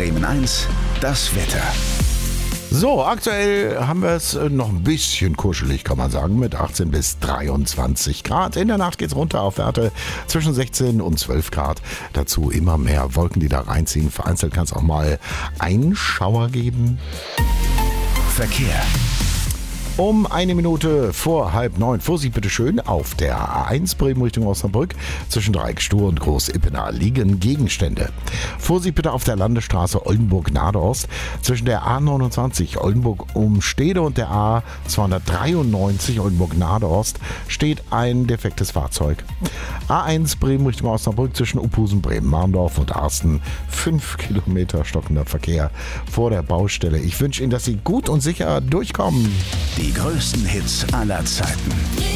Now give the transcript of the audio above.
Bremen 1, das Wetter. So, aktuell haben wir es noch ein bisschen kuschelig, kann man sagen, mit 18 bis 23 Grad. In der Nacht geht es runter auf Werte zwischen 16 und 12 Grad. Dazu immer mehr Wolken, die da reinziehen. Vereinzelt kann es auch mal einen Schauer geben. Verkehr. Um 1 Minute vor 8:30, Vorsicht bitte schön, auf der A1 Bremen Richtung Osnabrück zwischen Dreiecksstuhr und Groß-Ippener liegen Gegenstände. Vorsicht bitte auf der Landesstraße Oldenburg-Nadost zwischen der A29 Oldenburg-Umstede und der A293 Oldenburg-Nadost steht ein defektes Fahrzeug. A1 Bremen Richtung Osnabrück zwischen Uphusen, Bremen-Marndorf und Arsten 5 Kilometer stockender Verkehr vor der Baustelle. Ich wünsche Ihnen, dass Sie gut und sicher durchkommen. Die größten Hits aller Zeiten.